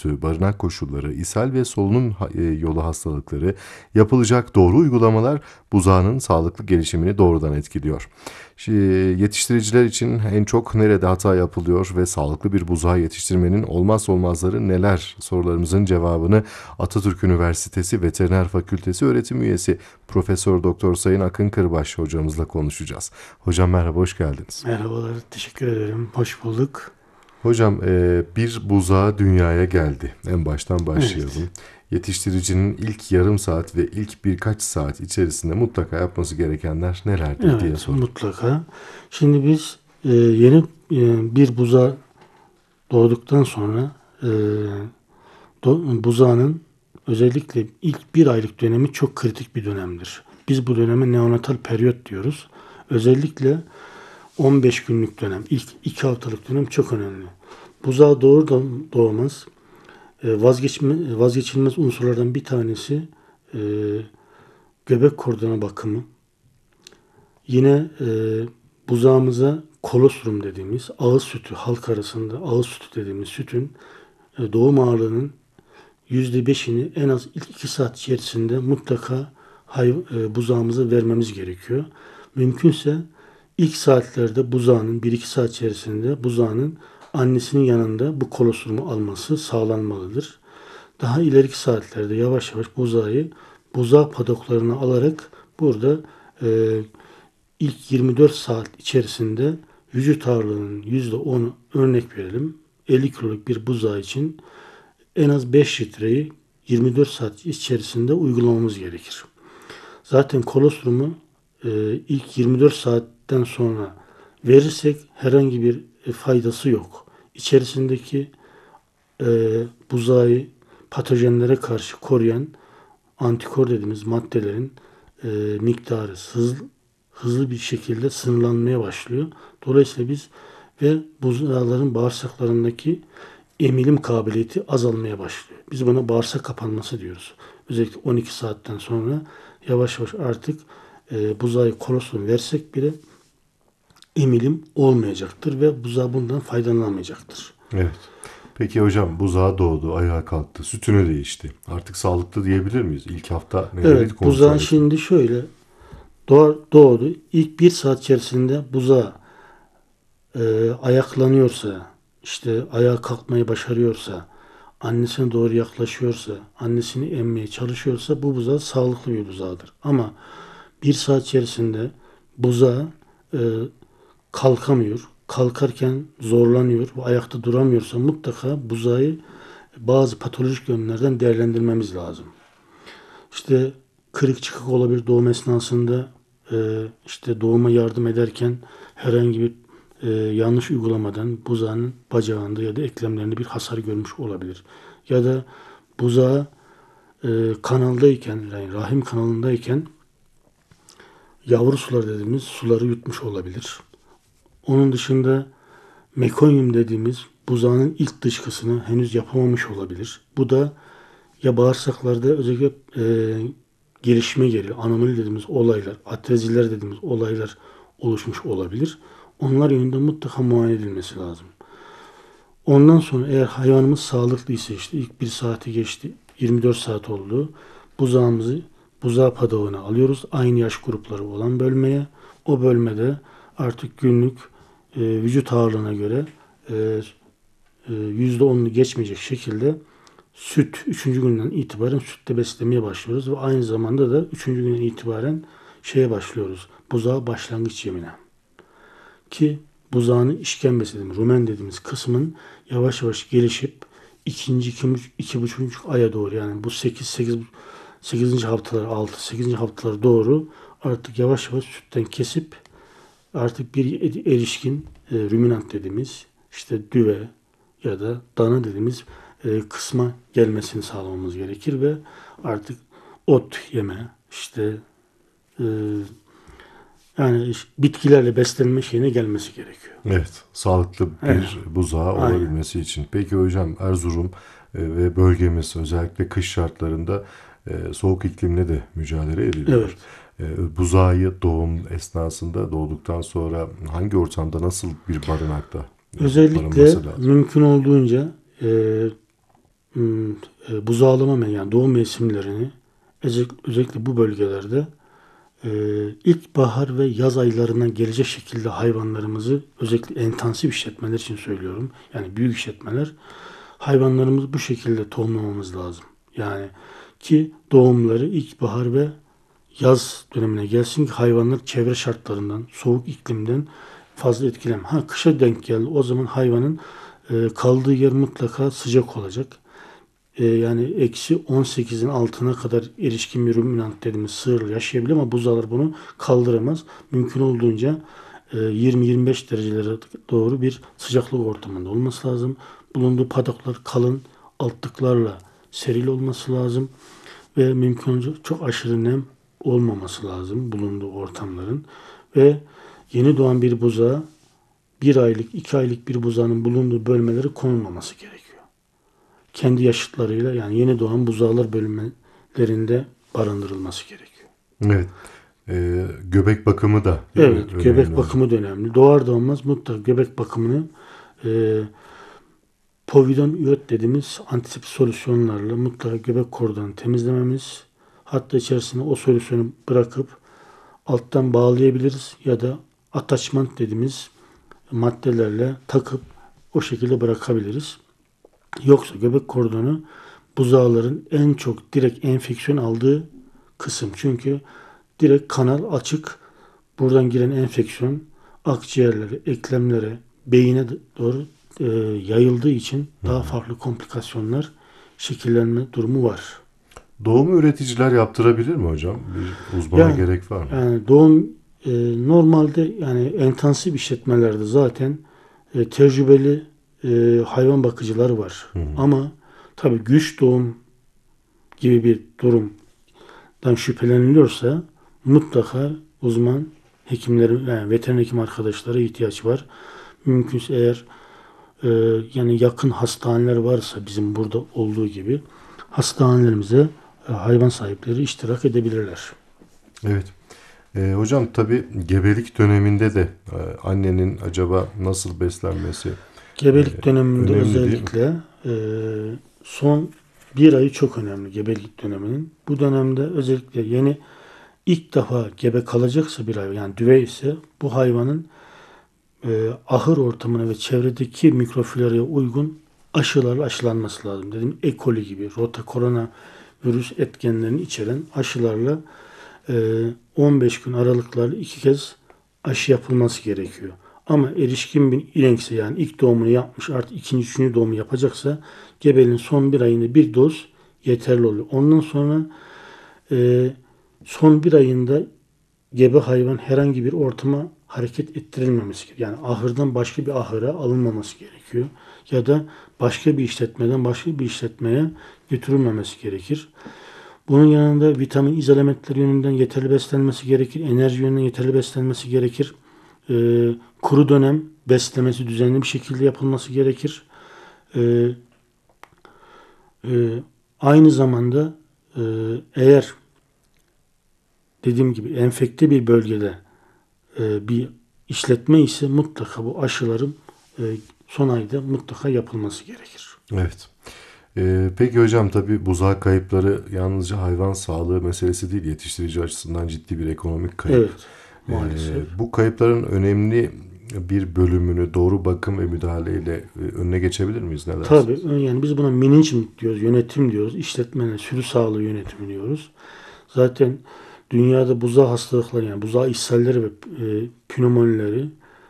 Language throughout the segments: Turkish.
sütü, barınak koşulları, ishal ve solunum yolu hastalıkları, yapılacak doğru uygulamalar buzağının sağlıklı gelişimini doğrudan etkiliyor. Yetiştiriciler için en çok nerede hata yapılıyor ve sağlıklı bir buzağı yetiştirmenin olmazsa olmazları neler sorularımızın cevabını Atatürk Üniversitesi Veteriner Fakültesi öğretim üyesi Profesör Doktor Sayın Akın Kırbaş hocamızla konuşacağız. Hocam merhaba, hoş geldiniz. Merhabalar, teşekkür ederim. Hoş bulduk. Hocam bir buzağı dünyaya geldi. En baştan başlayalım. Evet, Yetiştiricinin ilk yarım saat ve ilk birkaç saat içerisinde mutlaka yapması gerekenler nelerdir diye evet, sorayım. mutlaka. Şimdi biz yeni bir buzağı doğduktan sonra buzağının özellikle ilk bir aylık dönemi çok kritik bir dönemdir. Biz bu döneme neonatal periyot diyoruz. Özellikle 15 günlük dönem, ilk 2 haftalık dönem çok önemli. Buzağı doğur doğmaz vazgeçilmez unsurlardan bir tanesi e, göbek kordonu bakımı. Yine buzağımıza kolostrum dediğimiz ağız sütü, halk arasında ağız sütü dediğimiz sütün doğum ağırlığının %5'ini en az ilk 2 saat içerisinde mutlaka buzağımıza vermemiz gerekiyor. Mümkünse ilk saatlerde buzağının 1-2 saat içerisinde buzağının annesinin yanında bu kolostrumu alması sağlanmalıdır. Daha ileriki saatlerde yavaş yavaş buzağı padoklarına alarak burada e, ilk 24 saat içerisinde vücut ağırlığının %10'u örnek verelim. 50 kiloluk bir buzağı için en az 5 litreyi 24 saat içerisinde uygulamamız gerekir. Zaten kolostrumu ilk 24 saatten sonra verirsek herhangi bir faydası yok. İçerisindeki buzağı patojenlere karşı koruyan antikor dediğimiz maddelerin miktarı hızlı bir şekilde sınırlanmaya başlıyor. Dolayısıyla ve buzağların bağırsaklarındaki emilim kabiliyeti azalmaya başlıyor. Biz buna bağırsak kapanması diyoruz. Özellikle 12 saatten sonra yavaş yavaş artık buzağı kolostrum versek bile emilim olmayacaktır ve buzağı bundan faydalanamayacaktır. Evet. Peki hocam buzağı doğdu, ayağa kalktı, sütünü değişti. Artık sağlıklı diyebilir miyiz? İlk hafta neleri Evet, kontrol buzağı etmek? şimdi şöyle doğdu. İlk bir saat içerisinde buzağı ayaklanıyorsa, işte ayağa kalkmayı başarıyorsa, annesine doğru yaklaşıyorsa, annesini emmeye çalışıyorsa bu buzağı sağlıklı bir buzağıdır. Ama bir saat içerisinde buzağı e, kalkamıyor, kalkarken zorlanıyor ve ayakta duramıyorsa mutlaka buzağı bazı patolojik yönlerden değerlendirmemiz lazım. İşte kırık çıkık olabilir doğum esnasında, işte doğuma yardım ederken herhangi bir yanlış uygulamadan buzağının bacağında ya da eklemlerinde bir hasar görmüş olabilir. Ya da buzağı kanaldayken, yani rahim kanalındayken yavru sular dediğimiz suları yutmuş olabilir. Onun dışında mekonyum dediğimiz buzağının ilk dışkısını henüz yapamamış olabilir. Bu da ya bağırsaklarda özellikle gelişme geliyor. Anomali dediğimiz olaylar, atreziler dediğimiz olaylar oluşmuş olabilir. Onlar yönünde mutlaka muayene edilmesi lazım. Ondan sonra eğer hayvanımız sağlıklıysa işte ilk bir saati geçti, 24 saat oldu. Buzağımızı buzağı padağına alıyoruz. Aynı yaş grupları olan bölmeye. O bölmede artık günlük vücut ağırlığına göre %10'unu geçmeyecek şekilde süt 3. günden itibaren sütle beslemeye başlıyoruz ve aynı zamanda da 3. günden itibaren başlıyoruz. Buzağı başlangıç yemine. Ki buzağının işkembesi dediğimiz, rumen dediğimiz kısmın yavaş yavaş gelişip iki buçuk aya doğru yani bu 8. haftalar 6-8. haftalara doğru artık yavaş yavaş sütten kesip artık bir erişkin ruminant dediğimiz işte düve ya da dana dediğimiz kısma gelmesini sağlamamız gerekir ve artık ot yeme işte e, yani bitkilerle beslenme şeyine gelmesi gerekiyor. Evet, sağlıklı Evet, bir buzağı aynen. olabilmesi için. Peki hocam Erzurum ve bölgemiz özellikle kış şartlarında soğuk iklimle de mücadele ediliyor. Evet. Buzağı doğum esnasında doğduktan sonra hangi ortamda nasıl bir barınakta Özellikle barınması lazım? mümkün olduğunca e, buzağlama yani doğum mevsimlerini özellikle bu bölgelerde ilkbahar ve yaz aylarına gelecek şekilde hayvanlarımızı, özellikle intensif işletmeler için söylüyorum. Yani büyük işletmeler, hayvanlarımızı bu şekilde tohumlamamız lazım. Yani ki doğumları ilkbahar ve yaz dönemine gelsin ki hayvanlar çevre şartlarından, soğuk iklimden fazla etkilenmez. Ha, kışa denk geldi. O zaman hayvanın kaldığı yer mutlaka sıcak olacak. Yani eksi 18'in altına kadar erişkin bir ruminant dediğimiz sığır yaşayabilir ama buzağlar bunu kaldıramaz. Mümkün olduğunca 20-25 derecelere doğru bir sıcaklık ortamında olması lazım. Bulunduğu padoklar kalın altlıklarla serili olması lazım ve mümkün olduğunca çok aşırı nem olmaması lazım bulunduğu ortamların. Ve yeni doğan bir buzağa 1 aylık, 2 aylık bir buzağının bulunduğu bölmeleri konulmaması gerekiyor. Kendi yaşıtlarıyla yani yeni doğan buzağlar bölmelerinde barındırılması gerekiyor. Evet. Göbek bakımı da değil mi? Evet, Önemli göbek hocam. bakımı da önemli. Doğar doğmaz mutlaka göbek bakımını e, povidon iyot dediğimiz antiseptik solüsyonlarla mutlaka göbek kordonu temizlememiz, hatta içerisine o solüsyonu bırakıp alttan bağlayabiliriz ya da ataçmant dediğimiz maddelerle takıp o şekilde bırakabiliriz. Yoksa göbek kordonu buzağların en çok direkt enfeksiyon aldığı kısım. Çünkü direkt kanal açık. Buradan giren enfeksiyon akciğerlere, eklemlere, beyine doğru yayıldığı için daha farklı komplikasyonlar şekillenme durumu var. Doğumu üreticiler yaptırabilir mi hocam? Bir uzmana Yani, gerek var mı? yani doğum normalde yani intensif işletmelerde zaten tecrübeli hayvan bakıcılar var. Hı hı. Ama tabii güç doğum gibi bir durumdan şüpheleniliyorsa mutlaka uzman hekimlerin, yani veteriner hekim arkadaşlara ihtiyaç var. Mümkünse eğer e, yani yakın hastaneler varsa bizim burada olduğu gibi hastanelerimize hayvan sahipleri iştirak edebilirler. Evet. Hocam tabii gebelik döneminde de annenin acaba nasıl beslenmesi Gebelik döneminde önemli değil mi? özellikle son 1 ayı çok önemli gebelik döneminin. Bu dönemde özellikle yeni ilk defa gebe kalacaksa bir hayvan yani düve ise bu hayvanın ahır ortamına ve çevredeki mikrofloraya uygun aşılarla aşılanması lazım. Dedim E. coli gibi rota korona virüs etkenlerini içeren aşılarla 15 gün aralıklarla 2 kez aşı yapılması gerekiyor. Ama erişkin bir inekse yani ilk doğumunu yapmış artık ikinci, üçüncü doğumu yapacaksa gebeliğin son 1 ayında bir doz yeterli oluyor. Ondan sonra e, son 1 ayında gebe hayvan herhangi bir ortama hareket ettirilmemesi gerekiyor. Yani ahırdan başka bir ahıra alınmaması gerekiyor. Ya da başka bir işletmeden başka bir işletmeye götürülmemesi gerekir. Bunun yanında vitamin izolamentleri yönünden yeterli beslenmesi gerekir. Enerji yönünden yeterli beslenmesi gerekir. Kuru dönem beslemesi düzenli bir şekilde yapılması gerekir. Ee, Aynı zamanda e, eğer dediğim gibi enfekte bir bölgede bir işletme ise mutlaka bu aşıların e, son ayda mutlaka yapılması gerekir. Evet. Peki hocam tabii buzağı kayıpları yalnızca hayvan sağlığı meselesi değil, yetiştirici açısından ciddi bir ekonomik kayıp. Evet, maalesef. Bu kayıpların önemli bir bölümünü doğru bakım ve müdahaleyle önüne geçebilir miyiz? Ne Tabii dersiniz? yani biz buna management diyoruz, yönetim diyoruz, işletmeler, sürü sağlığı yönetimi diyoruz. Zaten dünyada buzağı hastalıkları yani buzağı ishalleri ve pneumonileri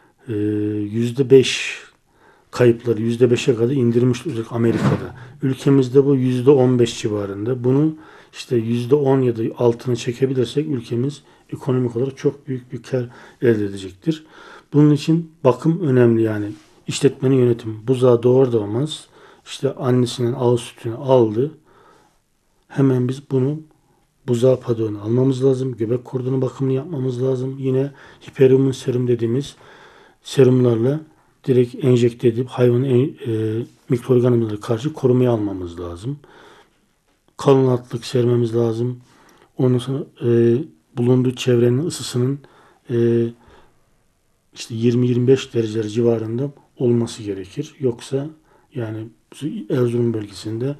%5 kayıpları %5'e kadar indirmiş özellikle Amerika'da. Ülkemizde bu %15 civarında. Bunu işte %10 ya da altına çekebilirsek ülkemiz ekonomik olarak çok büyük bir kar elde edecektir. Bunun için bakım önemli yani. İşletmenin yönetimi. Buzağı doğar doğmaz işte annesinin ağız sütünü aldı. Hemen biz bunu buzağı padoğunu almamız lazım. Göbek kordonu bakımını yapmamız lazım. Yine hiperimmün serum dediğimiz serumlarla direkt enjekte edip hayvanı mikroorganizmalara karşı korumaya almamız lazım. Kalın altlık sermemiz lazım. Ondan sonra bulunduğu çevrenin ısısının e, işte 20-25 dereceler civarında olması gerekir. Yoksa yani Erzurum bölgesinde